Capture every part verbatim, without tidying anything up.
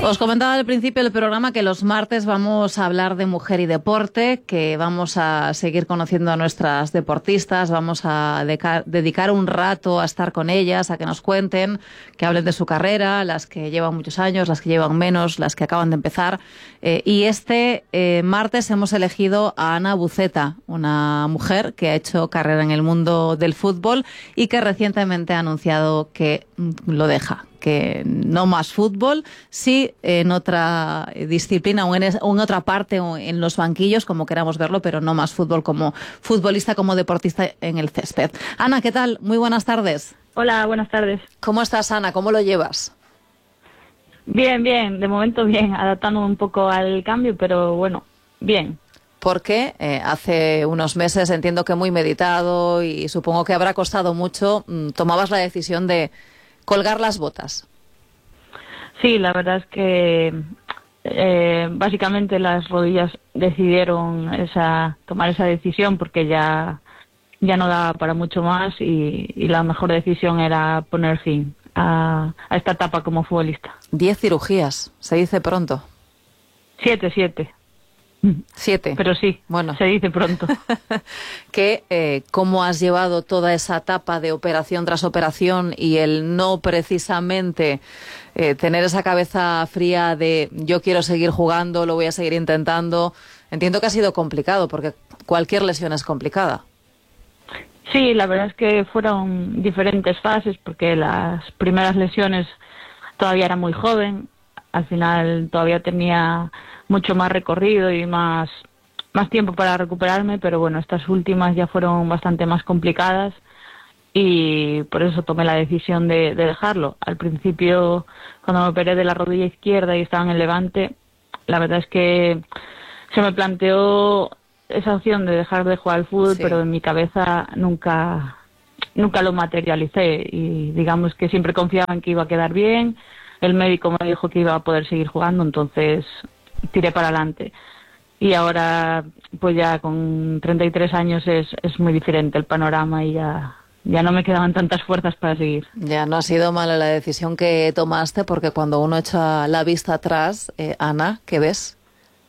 Os comentaba al principio del programa que los martes vamos a hablar de mujer y deporte, que vamos a seguir conociendo a nuestras deportistas, vamos a dedicar un rato a estar con ellas, a que nos cuenten, que hablen de su carrera, las que llevan muchos años, las que llevan menos, las que acaban de empezar. Eh, y este eh, martes hemos elegido a Ana Buceta, una mujer que ha hecho carrera en el mundo del fútbol y que recientemente ha anunciado que mm, lo deja. Que no más fútbol, sí en otra disciplina o en, es, o en otra parte o en los banquillos, como queramos verlo, pero no más fútbol como futbolista, como deportista en el césped. Ana, ¿qué tal? Muy buenas tardes. Hola, buenas tardes. ¿Cómo estás, Ana? ¿Cómo lo llevas? Bien, bien, de momento bien, adaptando un poco al cambio, pero bueno, bien. Porque eh, hace unos meses, entiendo que muy meditado y supongo que habrá costado mucho, mmm, tomabas la decisión de colgar las botas. Sí, la verdad es que eh, básicamente las rodillas decidieron esa, tomar esa decisión porque ya, ya no daba para mucho más y, y la mejor decisión era poner fin a, a esta etapa como futbolista. Diez cirugías, se dice pronto. Siete, siete. Siete. Pero sí, bueno, se dice pronto. que eh, ¿Cómo has llevado toda esa etapa de operación tras operación y el no precisamente eh, tener esa cabeza fría de yo quiero seguir jugando, lo voy a seguir intentando? Entiendo que ha sido complicado porque cualquier lesión es complicada. Sí, la verdad es que fueron diferentes fases porque las primeras lesiones todavía era muy joven, al final todavía tenía mucho más recorrido y más, más tiempo para recuperarme, pero bueno, estas últimas ya fueron bastante más complicadas y por eso tomé la decisión de, de dejarlo. Al principio, cuando me operé de la rodilla izquierda y estaba en el Levante, la verdad es que se me planteó esa opción de dejar de jugar al fútbol, sí. Pero en mi cabeza nunca, nunca lo materialicé y digamos que siempre confiaba en que iba a quedar bien. El médico me dijo que iba a poder seguir jugando, entonces tiré para adelante. Y ahora, pues ya con treinta y tres años es, es muy diferente el panorama y ya, ya no me quedaban tantas fuerzas para seguir. Ya no ha sido mala la decisión que tomaste, porque cuando uno echa la vista atrás, eh, Ana, ¿qué ves?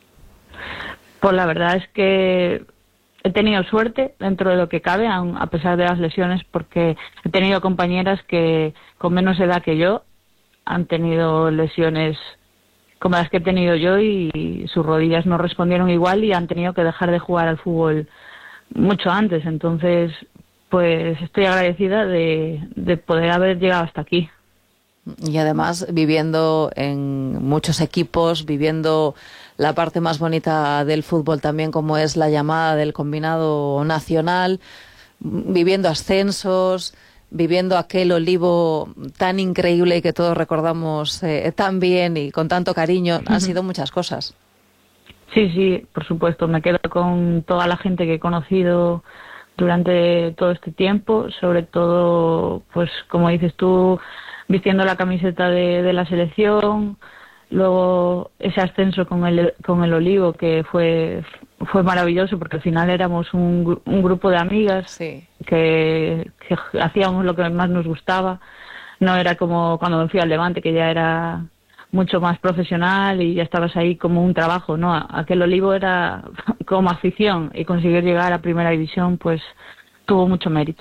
Pues la verdad es que he tenido suerte dentro de lo que cabe, a pesar de las lesiones, porque he tenido compañeras que con menos edad que yo han tenido lesiones como las que he tenido yo y sus rodillas no respondieron igual y han tenido que dejar de jugar al fútbol mucho antes. Entonces, pues estoy agradecida de, de poder haber llegado hasta aquí. Y además viviendo en muchos equipos, viviendo la parte más bonita del fútbol también, como es la llamada del combinado nacional, viviendo ascensos, viviendo aquel Olivo tan increíble que todos recordamos eh, tan bien y con tanto cariño. Han sido muchas cosas. Sí, sí, por supuesto. Me quedo con toda la gente que he conocido durante todo este tiempo, sobre todo, pues como dices tú, vistiendo la camiseta de, de la selección, luego ese ascenso con el, con el Olivo que fue... fue maravilloso porque al final éramos un, un grupo de amigas, sí. que, que hacíamos lo que más nos gustaba. No era como cuando me fui al Levante, que ya era mucho más profesional y ya estabas ahí como un trabajo, ¿no? Aquel Olivo era como afición y conseguir llegar a Primera División pues tuvo mucho mérito.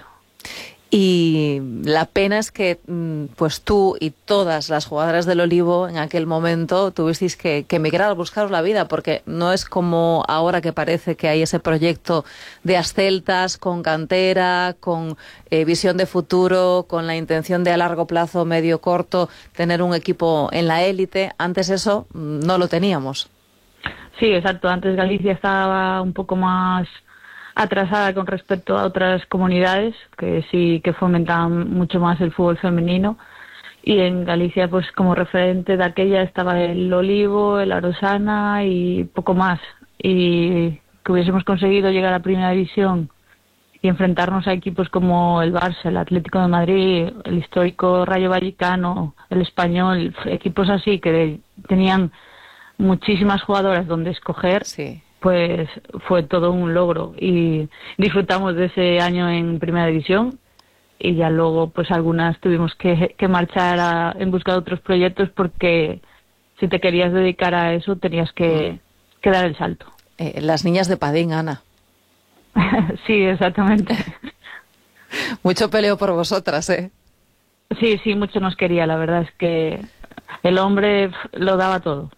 Y la pena es que pues tú y todas las jugadoras del Olivo en aquel momento tuvisteis que, que emigrar a buscaros la vida, porque no es como ahora que parece que hay ese proyecto de Asceltas con cantera, con eh, visión de futuro, con la intención de a largo plazo, medio corto, tener un equipo en la élite. Antes eso no lo teníamos. Sí, exacto. Antes Galicia estaba un poco más atrasada con respecto a otras comunidades que sí que fomentaban mucho más el fútbol femenino, y en Galicia pues como referente de aquella estaba el Olivo, el Arosana y poco más, y que hubiésemos conseguido llegar a Primera División y enfrentarnos a equipos como el Barça, el Atlético de Madrid, el histórico Rayo Vallecano, el Español, equipos así que tenían muchísimas jugadoras donde escoger. Sí. Pues fue todo un logro y disfrutamos de ese año en Primera División y ya luego pues algunas tuvimos que, que marchar a, en busca de otros proyectos porque si te querías dedicar a eso tenías que, que dar el salto. Eh, las niñas de Padín, Ana. Sí, exactamente. Mucho peleo por vosotras, ¿eh? Sí, sí, mucho nos quería. La verdad es que el hombre lo daba todo.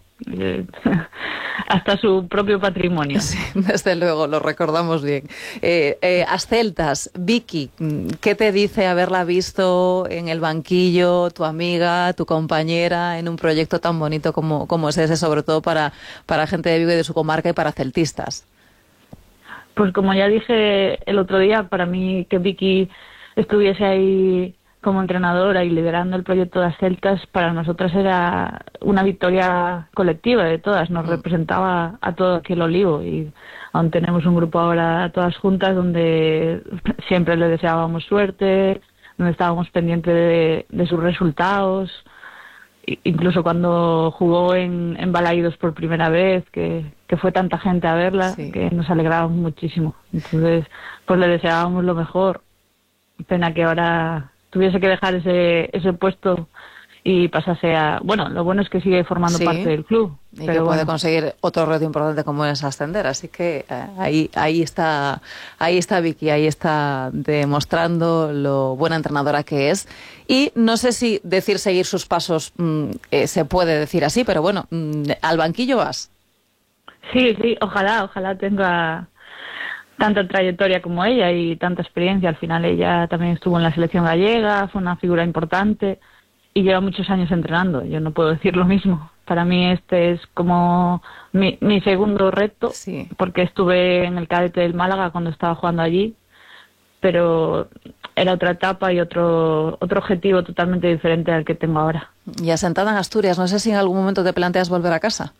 Hasta su propio patrimonio. Sí, desde luego, lo recordamos bien. Eh, eh, Asceltas, Vicky, ¿qué te dice haberla visto en el banquillo, tu amiga, tu compañera, en un proyecto tan bonito como, como es ese, sobre todo para, para gente de Vigo y de su comarca y para celtistas? Pues como ya dije el otro día, para mí que Vicky estuviese ahí como entrenadora y liderando el proyecto de Asceltas, para nosotras era una victoria colectiva de todas, nos representaba a todo aquel olivo, y aún tenemos un grupo ahora todas juntas donde siempre le deseábamos suerte, donde estábamos pendientes de, de sus resultados, incluso cuando jugó en, en Balaídos por primera vez, que, que fue tanta gente a verla, sí, que nos alegrábamos muchísimo. Entonces, pues le deseábamos lo mejor. Pena que ahora tuviese que dejar ese ese puesto y pasase a... Bueno, lo bueno es que sigue formando sí, parte del club. Y pero que puede bueno. conseguir otro reto importante como es ascender. Así que eh, ahí ahí está ahí está Vicky, ahí está demostrando lo buena entrenadora que es. Y no sé si decir seguir sus pasos mmm, eh, se puede decir así, pero bueno, mmm, ¿al banquillo vas? Sí, sí, ojalá, ojalá tenga tanta trayectoria como ella y tanta experiencia. Al final ella también estuvo en la selección gallega, fue una figura importante y lleva muchos años entrenando. Yo no puedo decir lo mismo. Para mí este es como mi, mi segundo reto, sí, porque estuve en el cadete del Málaga cuando estaba jugando allí, pero era otra etapa y otro otro objetivo totalmente diferente al que tengo ahora. Y asentada en Asturias, no sé si en algún momento te planteas volver a casa.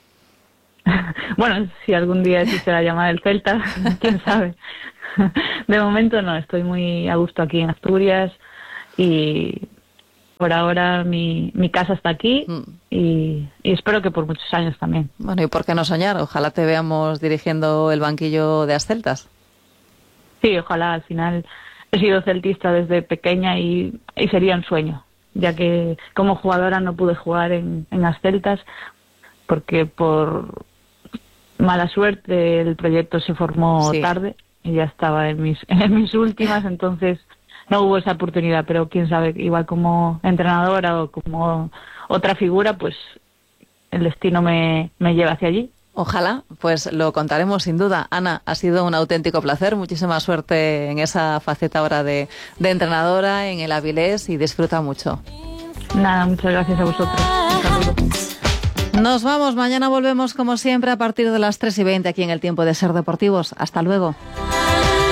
Bueno, si algún día existe la llamada del Celta, quién sabe. De momento no, estoy muy a gusto aquí en Asturias y por ahora mi, mi casa está aquí mm. y, y espero que por muchos años también. Bueno, ¿y por qué no soñar? Ojalá te veamos dirigiendo el banquillo de Asceltas. Sí, ojalá. Al final he sido celtista desde pequeña y, y sería un sueño, ya que como jugadora no pude jugar en, en Asceltas porque por mala suerte el proyecto se formó sí. tarde y ya estaba en mis en mis últimas, entonces no hubo esa oportunidad, pero quién sabe, igual como entrenadora o como otra figura, pues el destino me, me lleva hacia allí. Ojalá, pues lo contaremos sin duda. Ana, ha sido un auténtico placer, muchísima suerte en esa faceta ahora de, de entrenadora en el Avilés y disfruta mucho. Nada, muchas gracias a vosotros. Un saludo. Nos vamos, mañana volvemos como siempre a partir de las tres y veinte aquí en el Tiempo de Ser Deportivos. Hasta luego.